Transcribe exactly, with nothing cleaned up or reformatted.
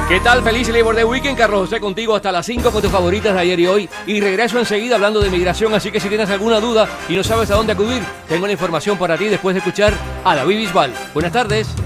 ¿Qué tal? Feliz Labor Day Weekend, Carlos José contigo hasta las cinco con tus favoritas de ayer y hoy. Y regreso enseguida hablando de migración, así que si tienes alguna duda y no sabes a dónde acudir, tengo la información para ti después de escuchar a David Bisbal. Buenas tardes.